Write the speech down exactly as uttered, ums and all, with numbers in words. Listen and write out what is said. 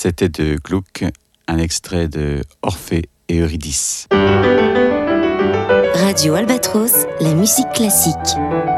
C'était de Gluck, un extrait de Orphée et Eurydice. Radio Albatros, la musique classique.